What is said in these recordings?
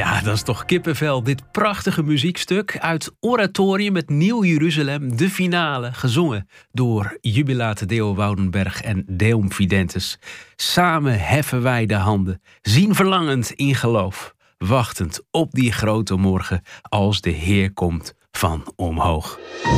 Ja, dat is toch kippenvel. Dit prachtige muziekstuk uit Oratorium met Nieuw Jeruzalem, de finale, gezongen door Jubilate Deo Woudenberg en Deum Fidentes. Samen heffen wij de handen, zien verlangend in geloof, wachtend op die grote morgen als de Heer komt van omhoog.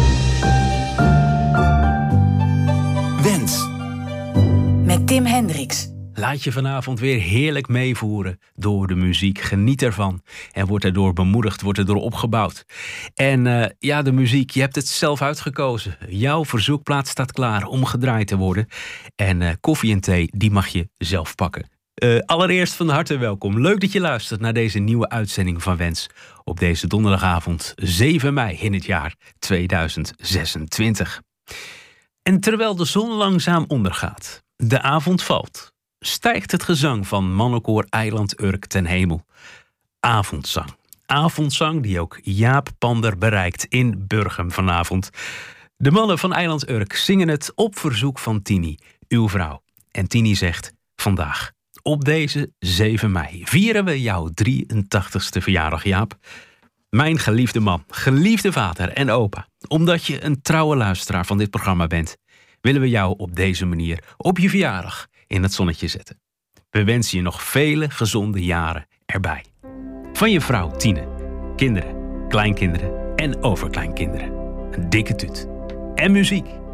Wens met Tim Hendricks. Laat je vanavond weer heerlijk meevoeren door de muziek. Geniet ervan. En word erdoor bemoedigd, word erdoor opgebouwd. En de muziek, je hebt het zelf uitgekozen. Jouw verzoekplaat staat klaar om gedraaid te worden. En koffie en thee, die mag je zelf pakken. Allereerst van harte welkom. Leuk dat je luistert naar deze nieuwe uitzending van Wens. Op deze donderdagavond 7 mei in het jaar 2026. En terwijl de zon langzaam ondergaat, de avond valt, stijgt het gezang van mannenkoor Eiland Urk ten hemel. Avondzang. Avondzang die ook Jaap Pander bereikt in Burgum vanavond. De mannen van Eiland Urk zingen het op verzoek van Tini, uw vrouw. En Tini zegt: vandaag, op deze 7 mei, vieren we jouw 83ste verjaardag, Jaap. Mijn geliefde man, geliefde vader en opa, omdat je een trouwe luisteraar van dit programma bent, willen we jou op deze manier op je verjaardag in het zonnetje zetten. We wensen je nog vele gezonde jaren erbij. Van je vrouw Tine, kinderen, kleinkinderen en overkleinkinderen. Een dikke tuut. En muziek.